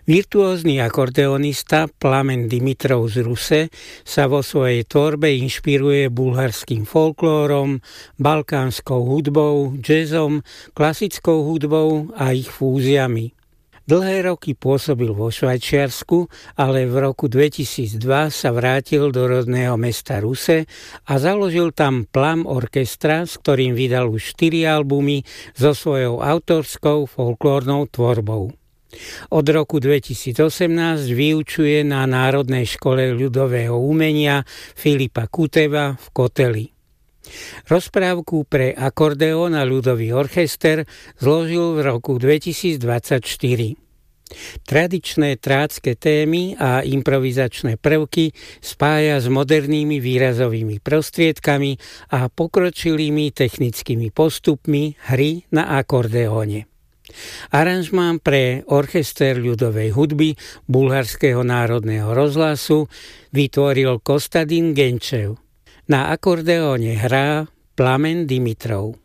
Virtuózny akordeonista Plamen Dimitrov z Ruse sa vo svojej tvorbe inšpiruje bulharským folklórom, balkánskou hudbou, jazzom, klasickou hudbou a ich fúziami. Dlhé roky pôsobil vo Švajčiarsku, ale v roku 2002 sa vrátil do rodného mesta Ruse a založil tam Plam Orchestra, s ktorým vydal už 4 albumy so svojou autorskou folklórnou tvorbou. Od roku 2018 vyučuje na Národnej škole ľudového umenia Filipa Kuteva v Koteli. Rozprávku pre akordeón a ľudový orchester zložil v roku 2024. Tradičné trácké témy a improvizačné prvky spája s modernými výrazovými prostriedkami a pokročilými technickými postupmi hry na akordeóne. Aranžmán pre orchester ľudovej hudby Bulharského národného rozhlasu vytvoril Kostadin Genčev. Na akordeóne hrá Plamen Dimitrov.